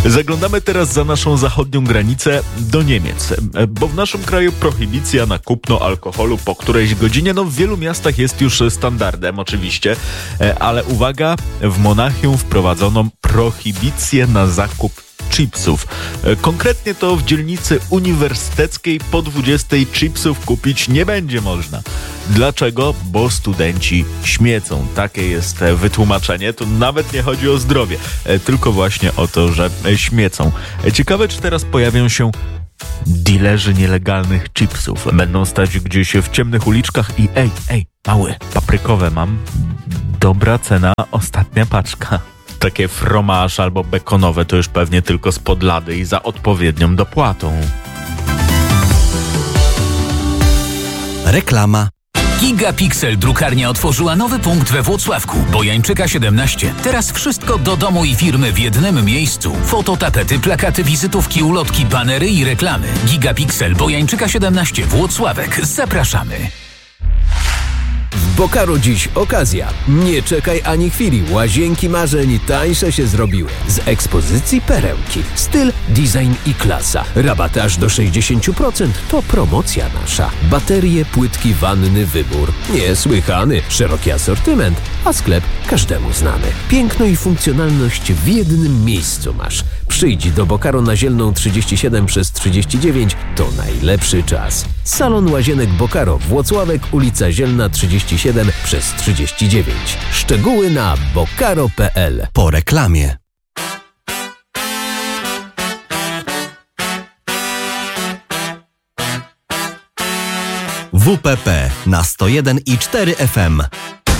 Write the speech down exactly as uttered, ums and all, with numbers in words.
Zaglądamy teraz za naszą zachodnią granicę do Niemiec, bo w naszym kraju prohibicja na kupno alkoholu po którejś godzinie, no w wielu miastach jest już standardem oczywiście, ale uwaga, w Monachium wprowadzono prohibicję na zakup chipsów. Konkretnie to w dzielnicy uniwersyteckiej po dwudziestej chipsów kupić nie będzie można. Dlaczego? Bo studenci śmiecą. Takie jest wytłumaczenie. Tu nawet nie chodzi o zdrowie, tylko właśnie o to, że śmiecą. Ciekawe, czy teraz pojawią się dilerzy nielegalnych chipsów. Będą stać gdzieś w ciemnych uliczkach i ej, ej, mały, paprykowe mam. Dobra cena, ostatnia paczka. Takie fromage albo bekonowe to już pewnie tylko spod lady i za odpowiednią dopłatą. Reklama. Gigapixel drukarnia otworzyła nowy punkt we Włocławku. Bojańczyka siedemnaście. Teraz wszystko do domu i firmy w jednym miejscu. Fototapety, plakaty, wizytówki, ulotki, banery i reklamy. Gigapixel Bojańczyka siedemnaście Włocławek. Zapraszamy. W Bocaro dziś okazja. Nie czekaj ani chwili. Łazienki marzeń tańsze się zrobiły. Z ekspozycji perełki. Styl, design i klasa. Rabaty aż do sześćdziesiąt procent. To promocja nasza. Baterie, płytki, wanny, wybór. Niesłychany. Szeroki asortyment. A sklep każdemu znany. Piękno i funkcjonalność w jednym miejscu masz. Przyjdź do Bocaro na Zielną trzydzieści siedem przez trzydzieści dziewięć. To najlepszy czas. Salon Łazienek Bocaro. Włocławek, ulica Zielna trzydzieści siedem przez trzydzieści dziewięć. Szczegóły na bocaro kropka p l. Po reklamie. W P P na sto jeden i cztery F M.